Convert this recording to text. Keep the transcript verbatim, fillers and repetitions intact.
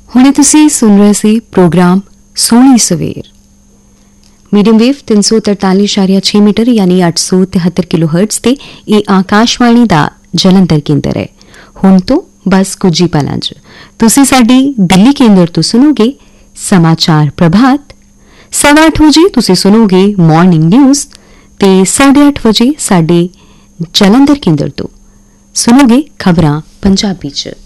ਹੁਣੇ ਤੁਸੀਂ ਸੁਣ ਰਹੇ ਸੀ ਪ੍ਰੋਗਰਾਮ ਸੋਹਣੀ ਸਵੇਰ ਮੀਡੀਅਮ ਵੇਵ ਤਿੰਨ ਸੌ ਤਰਤਾਲੀ ਇਸ਼ਾਰੀਆ ਛੇ ਮੀਟਰ ਯਾਨੀ ਅੱਠ ਸੌ ਤਿਹੱਤਰ ਕਿਲੋ ਹਰਟਜ਼ ਤੇ ਇਹ ਆਕਾਸ਼ਵਾਣੀ ਦਾ ਜਲੰਧਰ ਕੇਂਦਰ ਹੈ। ਹੁਣ ਤੋਂ ਬਸ ਕੁਝ ਹੀ ਪਲਾਂ 'ਚ ਤੁਸੀਂ ਸਾਡੀ ਦਿੱਲੀ ਕੇਂਦਰ ਤੋਂ ਸੁਣੋਗੇ ਸਮਾਚਾਰ ਪ੍ਰਭਾਤ। ਸਵਾ ਅੱਠ ਵਜੇ ਤੁਸੀਂ ਸੁਣੋਗੇ ਮਾਰਨਿੰਗ ਨਿਊਜ਼ ਤੇ ਸਾਢੇ ਅੱਠ ਵਜੇ ਸਾਡੇ ਜਲੰਧਰ ਕੇਂਦਰ ਤੋਂ ਸੁਣੋਗੇ ਖਬਰਾਂ ਪੰਜਾਬੀ 'ਚ।